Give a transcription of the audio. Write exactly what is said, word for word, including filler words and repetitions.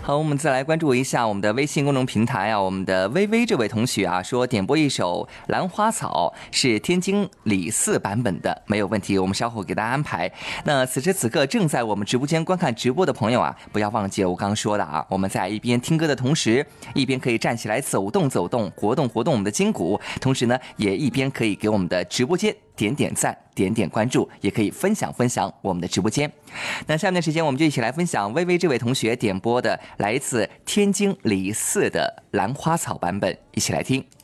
好，我们再来关注一下我们的微信公众平台啊，我们的微微这位同学啊说点播一首《兰花草》，是天津李四版本的，没有问题，我们稍后给大家安排。那此时此刻正在我们直播间观看直播的朋友啊，不要忘记我刚刚说的啊，我们在一边听歌的同时，一边可以站起来走动走动，活动活动我们的筋骨，同时呢，也一边可以给我们的直播间点点赞，点点关注，也可以分享分享我们的直播间。那下面的时间，我们就一起来分享微微这位同学点播的来自天津李四的《兰花草》版本，一起来听。